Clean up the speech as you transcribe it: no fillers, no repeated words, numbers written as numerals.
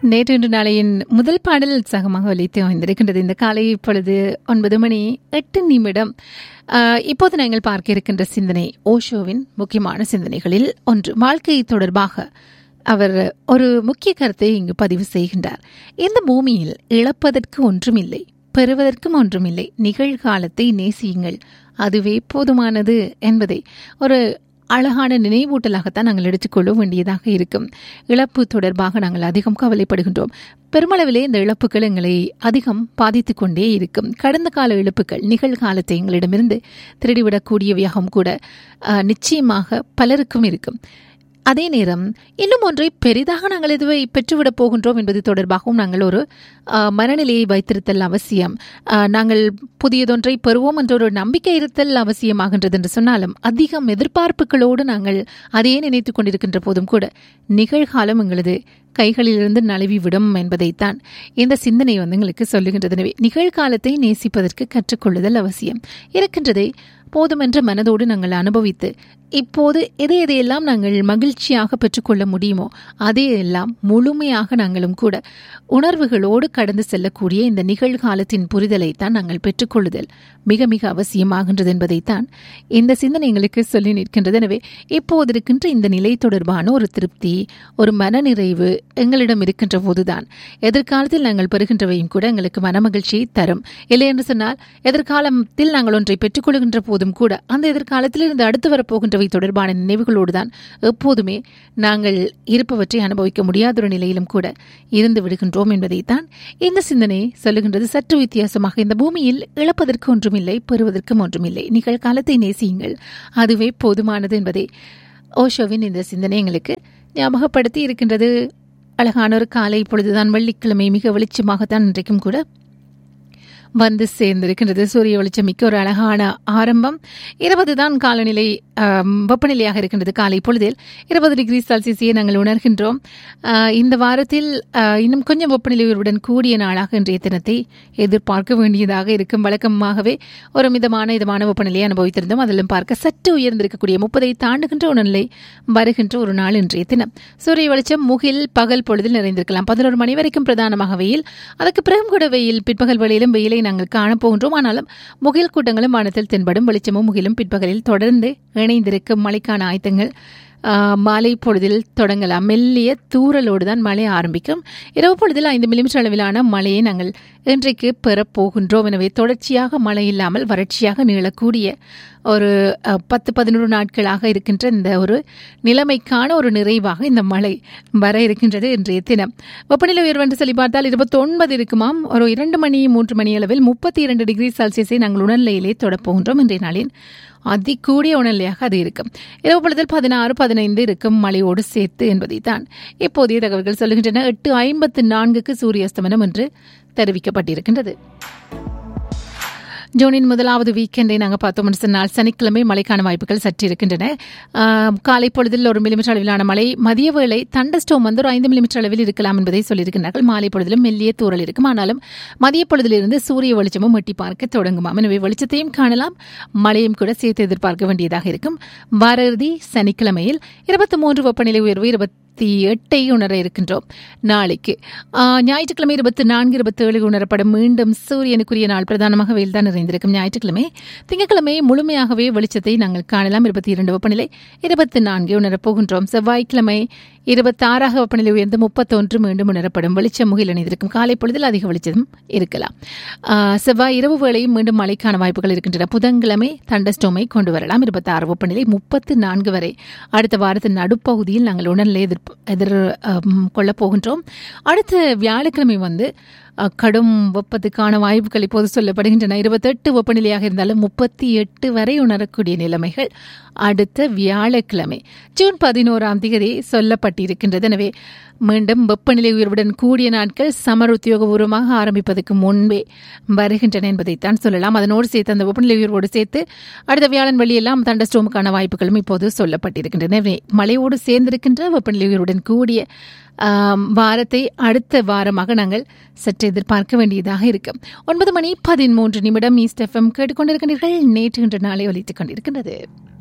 நேற்று இன்று நாளையின் முதல் பாடல் உற்சாகமாக ஒலித்து வந்திருக்கின்றது. இந்த காலை இப்பொழுது 9:08. இப்போது நாங்கள் பார்க்க இருக்கின்ற சிந்தனை ஓஷோவின் முக்கியமான சிந்தனைகளில் ஒன்று. வாழ்க்கை தொடர்பாக அவர் ஒரு முக்கிய கருத்தை இங்கு பதிவு செய்கின்றார். இந்த பூமியில் இழப்பதற்கு ஒன்றுமில்லை, பெறுவதற்கும் ஒன்றுமில்லை, நிகழ்காலத்தை நேசியுங்கள், அதுவே போதுமானது என்பதை ஒரு அழகான நினைவூட்டலாகத்தான் நாங்கள் எடுத்துக்கொள்ள வேண்டியதாக இருக்கும். இழப்பு தொடர்பாக நாங்கள் அதிகம் கவலைப்படுகின்றோம். பெருமளவிலே இந்த இழப்புகள் எங்களை அதிகம் பாதித்து கொண்டே இருக்கும். கடந்த கால இழப்புகள் நிகழ்காலத்தை எங்களிடமிருந்து திருடிவிடக்கூடியவையாகவும் கூட நிச்சயமாக பலருக்கும் இருக்கும். அதே நேரம் இன்னும் ஒன்றை பெரிதாக நாங்கள் எதுவை பெற்றுவிடப் போகின்றோம் என்பது தொடர்பாகவும் நாங்கள் ஒரு மனநிலையை வைத்திருத்தல் அவசியம். நாங்கள் புதியதொன்றை பெறுவோம் என்ற ஒரு நம்பிக்கை இருத்தல் அவசியமாகின்றது என்று சொன்னாலும் அதிகம் எதிர்பார்ப்புகளோடு நாங்கள் அதையே நினைத்துக் கொண்டிருக்கின்ற போதும் கூட நிகழ்காலம் எங்களது கைகளிலிருந்து நழுவிவிடும் என்பதைத்தான் இந்த சிந்தனை எங்களுக்கு சொல்லுகின்றது. எனவே நிகழ்காலத்தை நேசிப்பதற்கு கற்றுக்கொள்ளுதல் அவசியம். இருக்கின்றதை போதுமென்ற மனதோடு நாங்கள் அனுபவித்து இப்போது எதையெல்லாம் நாங்கள் மகிழ்ச்சியாக பெற்றுக்கொள்ள முடியுமோ அதையெல்லாம் முழுமையாக நாங்களும் கூட உணர்வுகளோடு கடந்து செல்லக்கூடிய இந்த நிகழ்காலத்தின் புரிதலைத்தான் நாங்கள் பெற்றுக்கொள்ளுதல் மிக மிக அவசியமாகின்றது என்பதைத்தான் இந்த சிந்தனை எங்களுக்கு சொல்லி நிற்கின்றது. எனவே இப்போது இருக்கின்ற இந்த நிலை தொடர்பான ஒரு திருப்தி, ஒரு மனநிறைவு எங்களிடம் இருக்கின்ற போதுதான் எதிர்காலத்தில் நாங்கள் பெறுகின்றவையும் கூட எங்களுக்கு மனமகிழ்ச்சியை தரும். இல்லை என்று சொன்னால் எதிர்காலத்தில் நாங்கள் ஒன்றை பெற்றுக்கொள்கின்ற போதும் கூட அந்த எதிர்காலத்தில் இருந்து அடுத்து வரப்போகின்றவை தொடர்பான நினைவுகளோடுதான் எப்போதுமே நாங்கள் இருப்பவற்றை அனுபவிக்க முடியாத ஒரு நிலையிலும் கூட இருந்து விடுகின்றோம் என்பதைத்தான் இந்த சிந்தனை சொல்லுகின்றது. சற்று வித்தியாசமாக இந்த பூமியில் இழப்பதற்கு ஒன்றுமில்லை, பெறுவதற்கும் ஒன்றுமில்லை, நிகழ்காலத்தை நேசியுங்கள், அதுவே போதுமானது என்பதை ஓஷோவின் இந்த சிந்தனை எங்களுக்கு ஞாபகப்படுத்தி இருக்கின்றது. அழகான ஒரு காலை பொழுதுதான், வெள்ளிக்கிழமை மிக வெளிச்சமாகத்தான் இன்றைக்கும் கூட வந்து சேர்ந்திருக்கின்றது. சூரிய வெளிச்சம் மிக்க ஒரு அழகான ஆரம்பம். 20 தான் காலநிலை வெப்பநிலையாக இருக்கின்றது. காலை பொழுதில் 20 டிகிரி செல்சியஸை நாங்கள் உணர்கின்றோம். இந்த வாரத்தில் இன்னும் கொஞ்சம் வெப்பநிலை உயர்வுடன் கூடிய நாளாக இன்றைய தினத்தை எதிர்பார்க்க வேண்டியதாக இருக்கும். வழக்கமாகவே ஒரு இதமான வெப்பநிலையை அனுபவித்திருந்தோம். அதிலும் பார்க்க சற்று உயர்ந்திருக்கக்கூடிய 30 தாண்டுகின்ற ஒரு நிலை வருகின்ற ஒரு நாள் இன்றைய தினம். சூரிய வெளிச்சம் முகில் பகல் பொழுதில் நிறைந்திருக்கலாம். 11 மணி வரைக்கும் பிரதானமாக வெயில், அதற்கு பிறகும் கூட வெயில், பிற்பகல் வேளையிலும் வெயிலை நாங்கள் காணப்போகின்றோம். ஆனாலும் முகில் கூட்டங்களும் வானத்தில் தென்படும். வெளிச்சமும் முகிலும் பிற்பகலில் தொடர்ந்து இணைந்திருக்கும். மழைக்கான ஆயத்தங்கள் மாலை பொழுதில் தொடங்கலாம். மெல்லிய தூறலோடு தான் மழை ஆரம்பிக்கும். இரவு பொழுதில் 5 மில்லிமீட்டர் அளவிலான மழையை நாங்கள் இன்றைக்கு பெறப்போகின்றோம். எனவே தொடர்ச்சியாக மழை இல்லாமல் வறட்சியாக நீளக்கூடிய ஒரு 10-11 நாட்களாக இருக்கின்ற இந்த ஒரு நிலைமைக்கான ஒரு நிறைவாக இந்த மழை வர இருக்கின்றது இன்றைய தினம். வெப்பநிலை உயர்வு என்று சொல்லி பார்த்தால் 29 இருக்குமாம். ஒரு 2-3 மணி அளவில் 32 டிகிரி செல்சியஸை நாங்கள் உணர்நிலையிலே தொடப்போகின்றோம். இன்றைய நாளின் அதிகூடிய உணர்நிலையாக அது இருக்கும். இரவு பொழுதில் 16-15 இருக்கும் மழையோடு சேர்த்து என்பதைத்தான் இப்போதைய தகவல்கள் சொல்லுகின்றன. 8:54 சூரிய அஸ்தமனம் என்று தெரிவிக்கப்பட்டிருக்கின்றது. ஜூனின் முதலாவது வீக்கெண்டை நாங்கள் பார்த்தோம் சொன்னால் சனிக்கிழமை மழைக்கான வாய்ப்புகள் சற்று இருக்கின்றன. காலை பொழுதில் 1 மில்லிமீட்டர் அளவிலான மழை, மதிய வேளை தண்டர்ஸ்டோம் ஒரு 5 மில்லிமீட்டர் அளவில் இருக்கலாம் என்பதை சொல்லியிருக்கிறார்கள். மாலை பொழுதிலும் மெல்லிய தூறல் இருக்கும். ஆனாலும் மதிய பொழுதிலிருந்து சூரிய வெளிச்சமும் எட்டி பார்க்க தொடங்குமாம். எனவே வெளிச்சத்தையும் காணலாம், மழையும் கூட சேர்த்து எதிர்பார்க்க வேண்டியதாக இருக்கும். வார இறுதி சனிக்கிழமையில் 23 வெப்பநிலை உயர்வு, 28 உணர இருக்கின்றோம். நாளைக்கு ஞாயிற்றுக்கிழமை 24, 27 உணரப்படும். மீண்டும் சூரியனுக்குரிய நாள், பிரதானமாக வெயில் தான் நிறைந்திருக்கும் ஞாயிற்றுக்கிழமை. திங்கட்கிழமை முழுமையாகவே வெளிச்சத்தை நாங்கள் காணலாம். 22 வெப்பநிலை, 24 உணரப்போகின்றோம். செவ்வாய்க்கிழமை 26 வெப்பநிலை உயர்ந்து 31 மீண்டும் உணரப்படும். வெளிச்சம் முகில் இணைந்திருக்கும். காலை பொழுதில் அதிக வெளிச்சம் இருக்கலாம். செவ்வாய் இரவு வேளையும் மீண்டும் மழைக்கான வாய்ப்புகள் இருக்கின்றன. புதன்கிழமை தண்டர்ஸ்டோமை கொண்டு வரலாம். 26 வெப்பநிலை, 34 வரை. அடுத்த வாரத்தின் நடுப்பகுதியில் நாங்கள் உணர்நிலை எதிர்கொள்ளப் போகின்றோம். அடுத்த வியாழக்கிழமை கடும் வெப்பத்துக்கான வாய்ப்புகள் இப்போது சொல்லப்படுகின்றன. 28 வெப்பநிலையாக இருந்தாலும் 38 வரை உணரக்கூடிய நிலைமைகள் அடுத்த வியாழக்கிழமை ஜூன் 11ஆம் தேதி சொல்லப்பட்டிருக்கின்றது. எனவே மீண்டும் வெப்பநிலை உயர்வுடன் கூடிய நாட்கள் சமர் உத்தியோகபூர்வமாக ஆரம்பிப்பதற்கு முன்பே வருகின்றன என்பதைத்தான் சொல்லலாம். அதனோடு சேர்த்து அந்த வெப்பநிலை உயர்வோடு சேர்த்து அடுத்த வியாழன் வெளியெல்லாம் தண்டர்ஸ்டோமுக்கான வாய்ப்புகளும் இப்போது சொல்லப்பட்டிருக்கின்றன. எனவே மழையோடு சேர்ந்திருக்கின்ற வெப்பநிலை உயர்வுடன் கூடிய வாரத்தை அடுத்த வாரமாக நாங்கள் சற்று எதிர்பார்க்க வேண்டியதாக இருக்கும். 9:13 ஈஸ்ட் எஃப்எம் கேட்டுக்கொண்டிருக்கின்றீர்கள். நேற்று இன்று நாளை ஒலித்துக் கொண்டிருக்கின்றது.